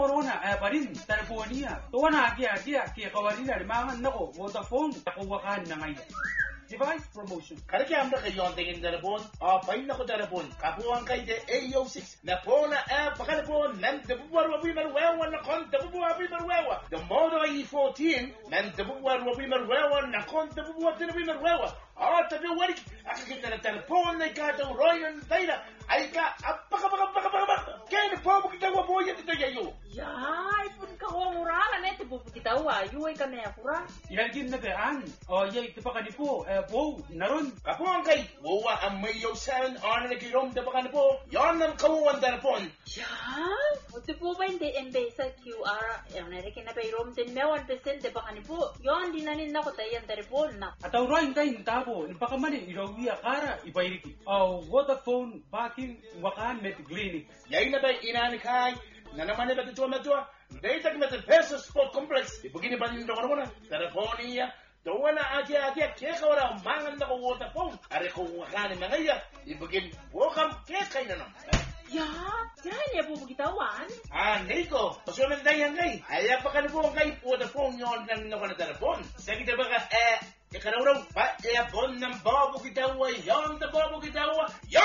corona pa rin telefonia. Tuwana kia kawarina limangan nako Vodafone takuwakan na ngayon. Device promotion. Karaki amda kayon tingin telepon. Pain na ko telepon. Kapuan kay de AO6 na po na pakalepon nan debubuar wabi marwewa na kon debubuar wabi marwewa. The Moto E14 nan debubuar wabi marwewa na kon debubuar wabi marwewa. Tabi wari akakita na telepon na ikato royan tayo ay ka apaka kaya po kita waboy ito yayo. Yay, pun ka murala na ito po kita wa. Yuay ka na yakura. Ilagin na gaan. Yay tipa ka di po. Wow, naron. Kapuan kay wawa ang mayo sound on na kirom da baka na po. Yon ang kawuan telepon. Yan? Ito po ba hindi sa QR? Yung narikin na pa irom din mewan percent de baka ni po. Yon, dinanin na ko tayo ang telepon na. Ataw roin tayo tabo. Nipakamalin irawiya kara ibayriki. Vodafone baking wakan met clinic. Yay na ba inani kay na naman na ba ito na ito? Dahil tagi met Versa Sport Complex. Ibagini ba nito ko na? Telefoniya. Dawa na aja kaya wala mangan na ko Vodafone. Are ko wakani na ngaya. Ibagin welcome kaya kayo na naman. Ya, dyan niya po magitawan. Nico, pasunan tayo ngay. Ay, pa ka na po kay Vodafone yun lang na ko na telefon. Sa kita ba ka, ikanawraw, pa, bon ng babo kitawa, yon na babo kitawa, yon!